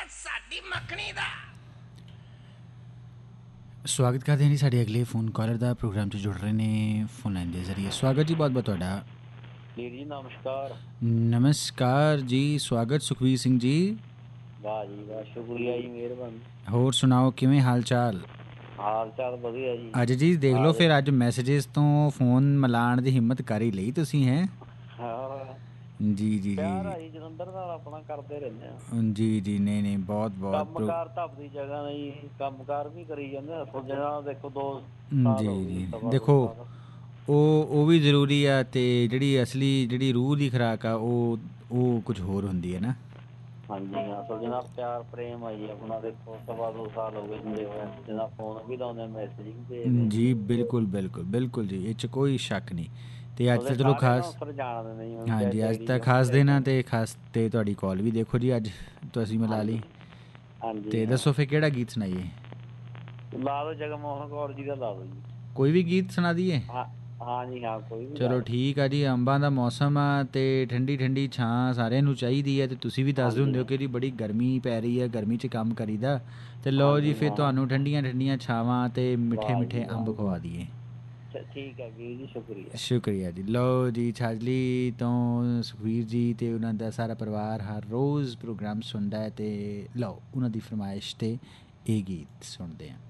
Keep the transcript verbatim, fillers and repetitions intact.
ਸਾਡੀ ਮੱਖਣੀ ਦਾ। ਸਵਾਗਤ ਕਰਦੇ ਹਾਂ ਜੀ ਸਾਡੇ ਅਗਲੇ ਫੋਨ ਕਾਲਰ ਦਾ। ਪ੍ਰੋਗਰਾਮ 'ਚ ਜੁੜ ਰਹੇ ਨੇ ਫੋਨ ਲਾਈਨ ਦੇ ਜ਼ਰੀਏ। ਸਵਾਗਤ ਜੀ, ਬਹੁਤ ਬਹੁਤ ਤੁਹਾਡਾ। ਵੀਰ ਜੀ ਨਮਸਕਾਰ। ਨਮਸਕਾਰ ਜੀ, ਸਵਾਗਤ ਸੁਖਵੀਰ ਸਿੰਘ ਜੀ। ਵਾਹ ਜੀ ਵਾਹ, ਸ਼ੁਕਰੀਆ ਜੀ, ਮਿਹਰਬਾਨੀ। ਹੋਰ ਸੁਣਾਓ, ਕਿਵੇਂ ਹਾਲ ਚਾਲ? ਹਾਲ ਚਾਲ ਵਧੀਆ ਜੀ। ਅੱਜ ਜੀ ਦੇਖ ਲਓ ਫਿਰ, ਅੱਜ ਮੈਸੇਜਿਸ ਤੋਂ ਫੋਨ ਮਿਲਾਉਣ ਦੀ ਹਿੰਮਤ ਕਰ ਹੀ ਲਈ ਤੁਸੀਂ, ਹੈ? ਜੀ ਜੀ ਜੀ ਜਲੰਧਰ ਨਾਲ ਆਪਣਾ ਕਰਦੇ ਰਹਿੰਦੇ ਆ। ਜੀ ਜੀ ਨਹੀਂ ਨਹੀਂ, ਬਹੁਤ ਬਹੁਤ ਕੰਮਕਾਰ ਢੱਬਦੀ ਜਗ੍ਹਾ ਨਹੀਂ, ਕੰਮਕਾਰ ਵੀ ਕਰੀ ਜਾਂਦੇ ਆ। ਜਿਹੜਾ ਦੇਖੋ ਦੋ ਜੀ ਜੀ ਦੇਖੋ ਉਹ ਉਹ ਵੀ ਜ਼ਰੂਰੀ ਆ, ਅਤੇ ਜਿਹੜੀ ਅਸਲੀ ਜਿਹੜੀ ਰੂਹ ਦੀ ਖੁਰਾਕ ਆ ਉਹ ਉਹ ਕੁਝ ਹੋਰ ਹੁੰਦੀ ਹੈ ਨਾ। ਹਾਂਜੀ ਅਸਲ ਜਨਾਬ ਪਿਆਰ ਪ੍ਰੇਮ ਆ ਜੀ ਆਪਣਾ। ਦੇਖੋ ਸਵਾ ਦੋ ਸਾਲ ਹੋ ਗਏ ਹੁੰਦੇ ਹੋਏ, ਜਿਹਦਾ ਫੋਨ ਵੀ ਲਾਉਂਦੇ, ਮੈਸੇਜ ਵੀ ਭੇਜਦੇ ਜੀ। ਬਿਲਕੁਲ ਬਿਲਕੁਲ ਬਿਲਕੁਲ ਜੀ, ਇਹ 'ਚ ਕੋਈ ਸ਼ੱਕ ਨਹੀਂ। ਅਤੇ ਅੱਜ ਤਾਂ ਚਲੋ ਖਾਸ, ਹਾਂਜੀ ਅੱਜ ਤਾਂ ਖਾਸ ਦਿਨ ਆ, ਅਤੇ ਖਾਸ ਅਤੇ ਤੁਹਾਡੀ ਕਾਲ ਵੀ ਦੇਖੋ ਜੀ ਅੱਜ ਤੁਸੀਂ ਮਿਲਾ ਲਈ। ਅਤੇ ਦੱਸੋ ਫਿਰ ਕਿਹੜਾ ਗੀਤ ਸੁਣਾਈਏ? ਲਾ ਦਿਓ ਜਗਮੋਹਨ ਕੌਰ ਜੀ ਦਾ, ਲਾ ਦਿਓ ਜੀ। ਕੋਈ ਵੀ ਗੀਤ ਸੁਣਾ ਦਈਏ? ਹਾਂ ਜੀ ਹਾਂ, ਕੋਈ ਵੀ। ਚਲੋ ਠੀਕ ਆ ਜੀ। ਅੰਬਾਂ ਦਾ ਮੌਸਮ ਆ ਅਤੇ ਠੰਡੀ ਠੰਡੀ ਛਾਂ ਸਾਰਿਆਂ ਨੂੰ ਚਾਹੀਦੀ ਹੈ, ਅਤੇ ਤੁਸੀਂ ਵੀ ਦੱਸਦੇ ਹੁੰਦੇ ਹੋ ਕਿ ਜੀ ਬੜੀ ਗਰਮੀ ਪੈ ਰਹੀ ਹੈ, ਗਰਮੀ 'ਚ ਕੰਮ ਕਰੀਦਾ। ਅਤੇ ਲਓ ਜੀ ਫਿਰ ਤੁਹਾਨੂੰ ਠੰਡੀਆਂ ਠੰਡੀਆਂ ਛਾਵਾਂ ਅਤੇ ਮਿੱਠੇ ਮਿੱਠੇ ਅੰਬ ਖਵਾ ਦਈਏ। ਠੀਕ ਹੈ ਵੀਰ ਜੀ, ਸ਼ੁਕਰੀਆ ਸ਼ੁਕਰੀਆ ਜੀ। ਲਓ ਜੀ, ਛਾਜਲੀ ਤੋਂ ਸੁਖਵੀਰ ਜੀ ਅਤੇ ਉਹਨਾਂ ਦਾ ਸਾਰਾ ਪਰਿਵਾਰ ਹਰ ਰੋਜ਼ ਪ੍ਰੋਗਰਾਮ ਸੁਣਦਾ ਹੈ, ਅਤੇ ਲਓ ਉਹਨਾਂ ਦੀ ਫਰਮਾਇਸ਼ 'ਤੇ ਇਹ ਗੀਤ ਸੁਣਦੇ ਹਾਂ।